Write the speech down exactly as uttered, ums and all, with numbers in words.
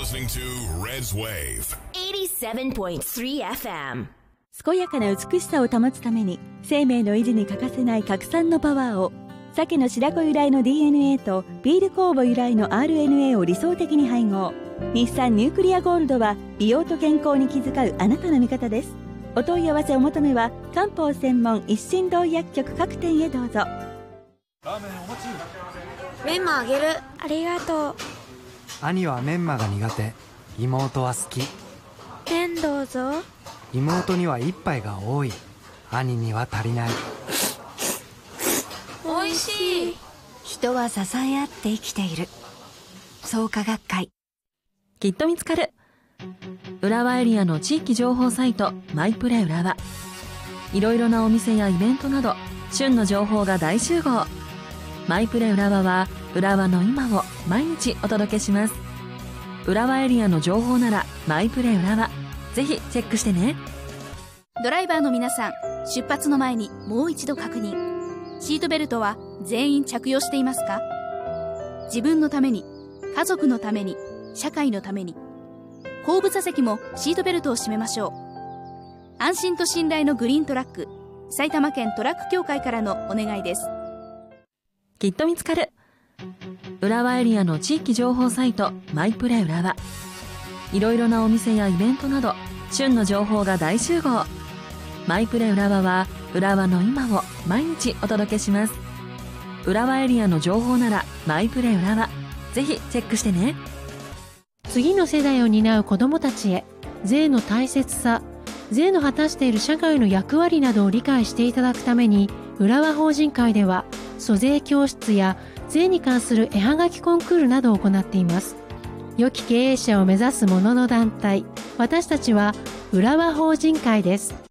listening to Red's Wave エイティセブンポイントスリーエフエム。 健やかな美しさを保つために生命の維持に欠かせない核酸のパワーを、鮭の白子由来の ディーエヌエー とビール酵母由来の アールエヌエー を理想的に配合。日産ニュークリアゴールドは美容と健康に気遣うあなたの味方です。お問い合わせお求めは漢方専門一心堂薬局各店へどうぞ。 ラーメンお待ち。 メンマあげる。ありがとう。 兄はメンマが苦手、妹は好き。 ペンどうぞ。 妹には一杯が多い、兄には足りない。 おいしい。 人は支え合って生きている。創価学会。 きっと見つかる。浦和エリアの地域情報サイトマイプレ浦和。いろいろなお店やイベントなど旬の情報が大集合。マイプレ浦和は浦和の今を毎日お届けします。浦和エリアの情報ならマイプレ浦和、ぜひチェックしてね。 ドライバーの皆さん、出発の前にもう一度確認。シートベルトは全員着用していますか？自分のために、家族のために、社会のために。後部座席もシートベルトを締めましょう。安心と信頼のグリーントラック、埼玉県トラック協会からのお願いです。 きっと見つかる。浦和エリアの地域情報サイトマイプレ浦和。いろいろなお店やイベントなど旬の情報が大集合。マイプレ浦和は浦和の今を毎日お届けします。浦和エリアの情報ならマイプレ浦和、ぜひチェックしてね。 次の世代を担う子どもたちへ、税の大切さ、税の果たしている社会の役割などを理解していただくために、浦和法人会では租税教室や税に関する絵はがきコンクールなどを行っています。良き経営者を目指す者の団体、私たちは浦和法人会です。